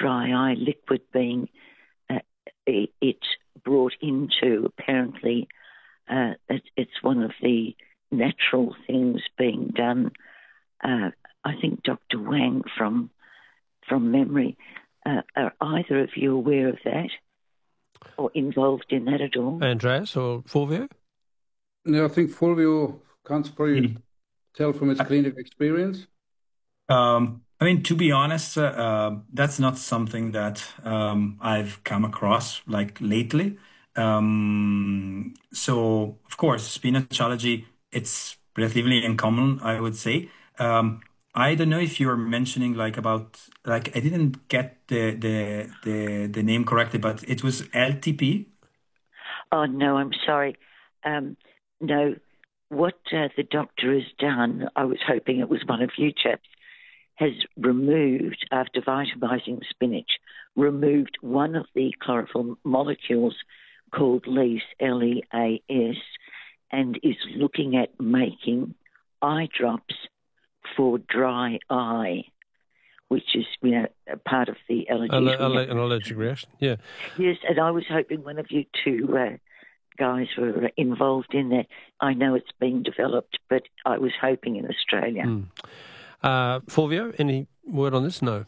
dry eye liquid being it's brought into, apparently it's one of the natural things being done. I think Dr. Wang from memory. Are either of you aware of that or involved in that at all? Andreas or Fulvio? No, I think Fulvio can't probably tell from his clinical experience. I mean, to be honest, that's not something that I've come across like lately. So, of course, spinach allergy, it's relatively uncommon, I would say. I don't know if you're mentioning like about like I didn't get the name correctly, but it was LTP. Oh, no, I'm sorry. No, what the doctor has done, I was hoping it was one of you chaps, has removed, after vitamizing spinach, removed one of the chlorophyll molecules called LEAS, L-E-A-S, and is looking at making eye drops for dry eye, which is, a part of the allergy. An allergic reaction, yeah. Yes, and I was hoping one of you two guys were involved in that. I know it's being developed, but I was hoping in Australia. Fulvio, any word on this? No.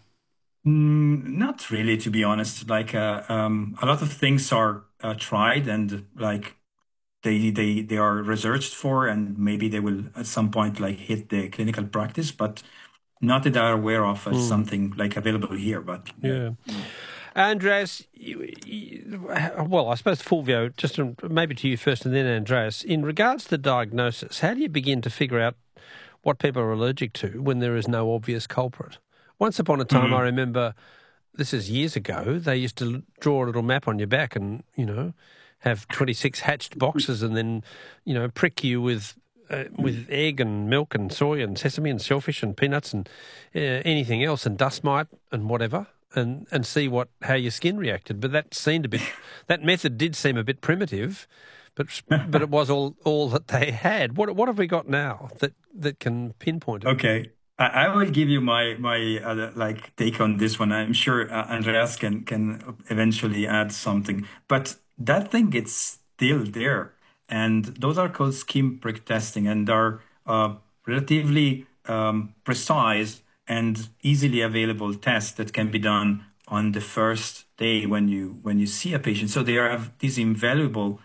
Not really, to be honest. Like a lot of things are tried and like they are researched for, and maybe they will at some point like hit the clinical practice, but not that I'm aware of as something like available here. But yeah. Andreas, well, I suppose Fulvio, just maybe to you first and then Andreas, in regards to diagnosis, how do you begin to figure out what people are allergic to when there is no obvious culprit? Once upon a time, I remember, this is years ago, they used to draw a little map on your back and, have 26 hatched boxes and then, prick you with egg and milk and soy and sesame and shellfish and peanuts and anything else and dust mite and whatever and see how your skin reacted. But that method did seem a bit primitive, but it was all that they had. What have we got now that can pinpoint it? Okay. I will give you my take on this one. I'm sure Andreas can eventually add something, but that thing it's still there, and those are called skin prick testing, and are relatively precise and easily available tests that can be done on the first day when you see a patient. So they have this invaluable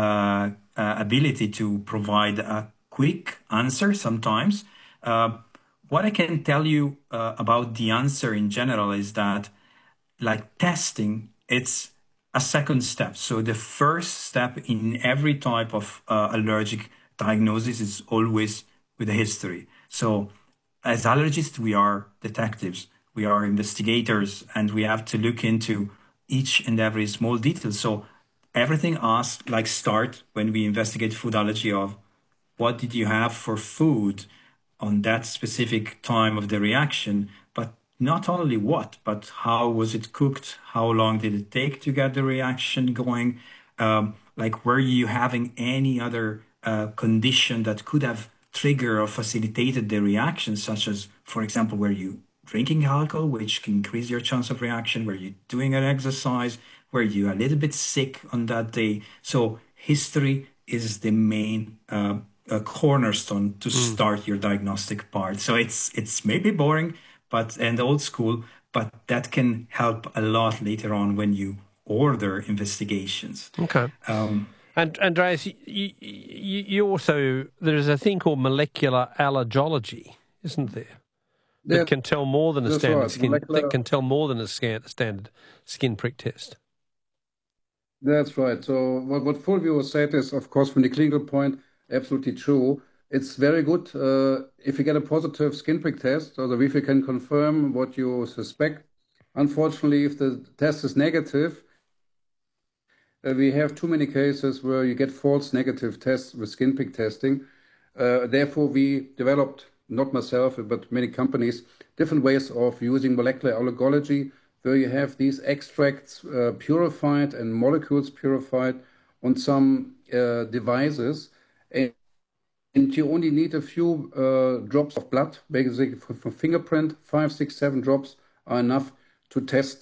ability to provide a quick answer sometimes. What I can tell you about the answer in general is that, like testing, it's a second step. So the first step in every type of allergic diagnosis is always with a history. So as allergists, we are detectives, we are investigators, and we have to look into each and every small detail. So everything start when we investigate food allergy of what did you have for food on that specific time of the reaction, but not only what, but how was it cooked? How long did it take to get the reaction going? Were you having any other condition that could have triggered or facilitated the reaction, such as, for example, were you drinking alcohol, which can increase your chance of reaction? Were you doing an exercise? Were you a little bit sick on that day? So history is the main a cornerstone to start your diagnostic part. So it's maybe boring, and old school, but that can help a lot later on when you order investigations. Okay. And Andreas, you also, there's a thing called molecular allergology, isn't there? That can tell more than a standard skin. That can tell more than a standard skin prick test. That's right. So what Fulvio said is, of course, from the clinical point, absolutely true. It's very good if you get a positive skin prick test, so the if can confirm what you suspect. Unfortunately, if the test is negative, we have too many cases where you get false negative tests with skin prick testing. Therefore, we developed, not myself, but many companies, different ways of using molecular allergology, where you have these extracts purified and molecules purified on some devices. And you only need a few drops of blood, basically for fingerprint. 5, 6, 7 drops are enough to test